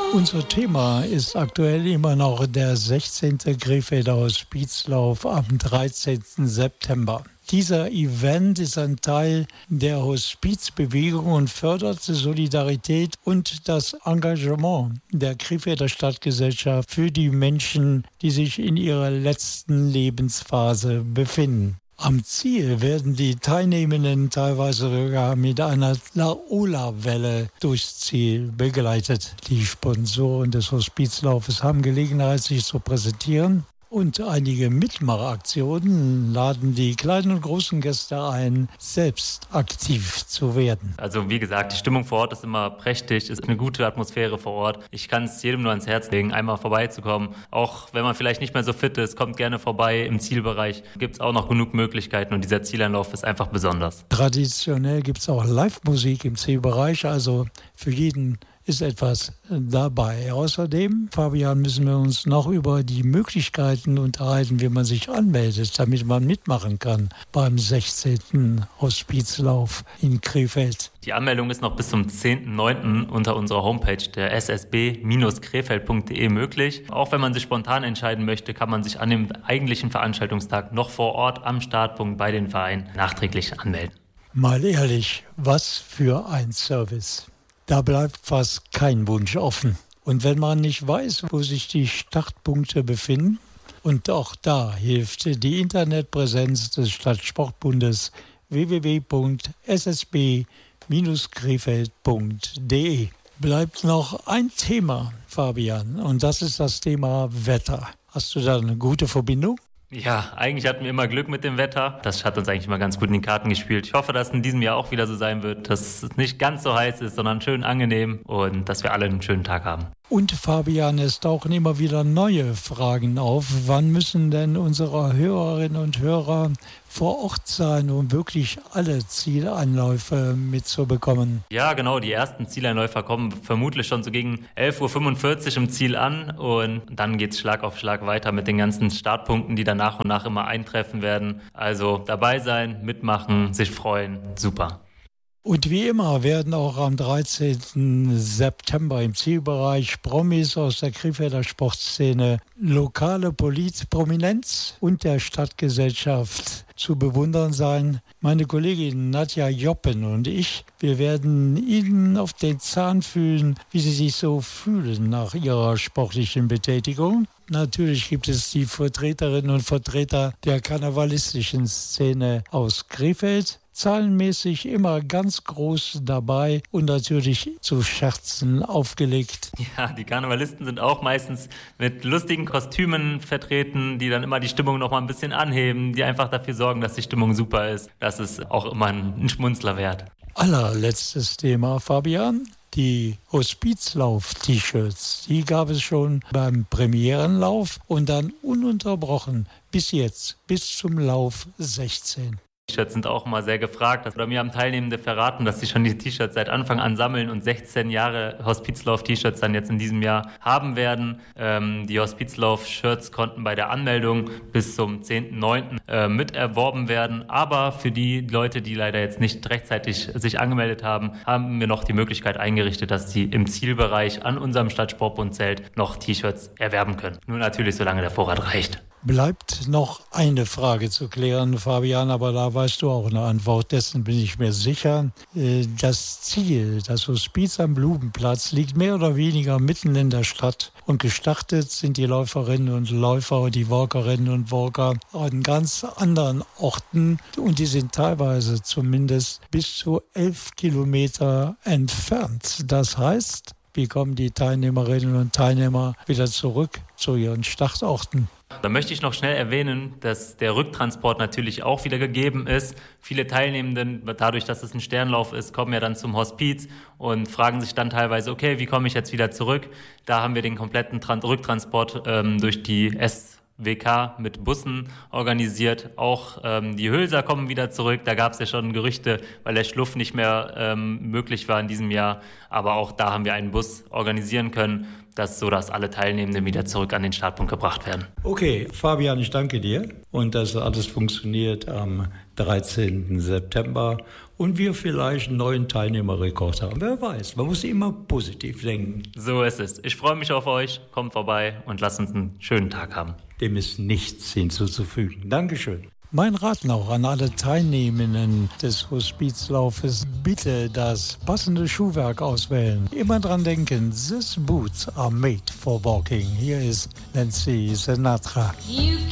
Unser Thema ist aktuell immer noch der 16. Krefelder Hospizlauf am 13. September. Dieser Event ist ein Teil der Hospizbewegung und fördert die Solidarität und das Engagement der Krefelder Stadtgesellschaft für die Menschen, die sich in ihrer letzten Lebensphase befinden. Am Ziel werden die Teilnehmenden teilweise sogar mit einer Laola-Welle durchs Ziel begleitet. Die Sponsoren des Hospizlaufes haben Gelegenheit, sich zu präsentieren. Und einige Mitmachaktionen laden die kleinen und großen Gäste ein, selbst aktiv zu werden. Also wie gesagt, die Stimmung vor Ort ist immer prächtig, ist eine gute Atmosphäre vor Ort. Ich kann es jedem nur ans Herz legen, einmal vorbeizukommen. Auch wenn man vielleicht nicht mehr so fit ist, kommt gerne vorbei. Im Zielbereich gibt es auch noch genug Möglichkeiten und dieser Zieleinlauf ist einfach besonders. Traditionell gibt es auch Live-Musik im Zielbereich, also für jeden ist etwas dabei. Außerdem, Fabian, müssen wir uns noch über die Möglichkeiten unterhalten, wie man sich anmeldet, damit man mitmachen kann beim 16. Hospizlauf in Krefeld. Die Anmeldung ist noch bis zum 10.09. unter unserer Homepage der ssb-krefeld.de möglich. Auch wenn man sich spontan entscheiden möchte, kann man sich an dem eigentlichen Veranstaltungstag noch vor Ort am Startpunkt bei den Vereinen nachträglich anmelden. Mal ehrlich, was für ein Service. Da bleibt fast kein Wunsch offen. Und wenn man nicht weiß, wo sich die Startpunkte befinden, und auch da hilft die Internetpräsenz des Stadtsportbundes www.ssb-krefeld.de. Bleibt noch ein Thema, Fabian, und das ist das Thema Wetter. Hast du da eine gute Verbindung? Ja, eigentlich hatten wir immer Glück mit dem Wetter. Das hat uns eigentlich immer ganz gut in die Karten gespielt. Ich hoffe, dass es in diesem Jahr auch wieder so sein wird, dass es nicht ganz so heiß ist, sondern schön angenehm und dass wir alle einen schönen Tag haben. Und Fabian, es tauchen immer wieder neue Fragen auf. Wann müssen denn unsere Hörerinnen und Hörer vor Ort sein, um wirklich alle Zieleinläufe mitzubekommen? Ja, genau. Die ersten Zieleinläufer kommen vermutlich schon so gegen 11.45 Uhr im Ziel an und dann geht's Schlag auf Schlag weiter mit den ganzen Startpunkten, die dann nach und nach immer eintreffen werden. Also dabei sein, mitmachen, sich freuen. Super. Und wie immer werden auch am 13. September im Zielbereich Promis aus der Krefelder Sportszene, lokale Prominenz und der Stadtgesellschaft zu bewundern sein. Meine Kollegin Nadja Joppen und ich, wir werden Ihnen auf den Zahn fühlen, wie Sie sich so fühlen nach Ihrer sportlichen Betätigung. Natürlich gibt es die Vertreterinnen und Vertreter der karnevalistischen Szene aus Krefeld, zahlenmäßig immer ganz groß dabei und natürlich zu Scherzen aufgelegt. Ja, die Karnevalisten sind auch meistens mit lustigen Kostümen vertreten, die dann immer die Stimmung noch mal ein bisschen anheben, die einfach dafür sorgen, dass die Stimmung super ist. Das ist auch immer ein Schmunzler wert. Allerletztes Thema, Fabian. Die Hospizlauf-T-Shirts, die gab es schon beim Premierenlauf und dann ununterbrochen bis jetzt, bis zum Lauf 16. T-Shirts sind auch immer sehr gefragt. Oder mir haben Teilnehmende verraten, dass sie schon die T-Shirts seit Anfang an sammeln und 16 Jahre Hospizlauf-T-Shirts dann jetzt in diesem Jahr haben werden. Die Hospizlauf-Shirts konnten bei der Anmeldung bis zum 10.09. Miterworben werden. Aber für die Leute, die leider jetzt nicht rechtzeitig sich angemeldet haben, haben wir noch die Möglichkeit eingerichtet, dass sie im Zielbereich an unserem Stadtsportbundzelt noch T-Shirts erwerben können. Nur natürlich, solange der Vorrat reicht. Bleibt noch eine Frage zu klären, Fabian, aber da weißt du auch eine Antwort, dessen bin ich mir sicher. Das Ziel, das Hospiz am Blumenplatz, liegt mehr oder weniger mitten in der Stadt und gestartet sind die Läuferinnen und Läufer, die Walkerinnen und Walker an ganz anderen Orten und die sind teilweise zumindest bis zu 11 Kilometer entfernt. Das heißt, wie kommen die Teilnehmerinnen und Teilnehmer wieder zurück zu ihren Startorten? Da möchte ich noch schnell erwähnen, dass der Rücktransport natürlich auch wieder gegeben ist. Viele Teilnehmenden, dadurch, dass es ein Sternlauf ist, kommen ja dann zum Hospiz und fragen sich dann teilweise, okay, wie komme ich jetzt wieder zurück? Da haben wir den kompletten Rücktransport durch die WK mit Bussen organisiert. Auch die Hülser kommen wieder zurück. Da gab es ja schon Gerüchte, weil der Schluff nicht mehr möglich war in diesem Jahr. Aber auch da haben wir einen Bus organisieren können, dass alle Teilnehmenden wieder zurück an den Startpunkt gebracht werden. Okay, Fabian, ich danke dir. Und dass alles funktioniert am 13. September und wir vielleicht einen neuen Teilnehmerrekord haben. Wer weiß, man muss immer positiv denken. So ist es. Ich freue mich auf euch. Kommt vorbei und lasst uns einen schönen Tag haben. Dem ist nichts hinzuzufügen. Dankeschön. Mein Rat noch an alle Teilnehmenden des Hospizlaufes: bitte das passende Schuhwerk auswählen. Immer dran denken, these boots are made for walking. Hier ist Nancy Sinatra.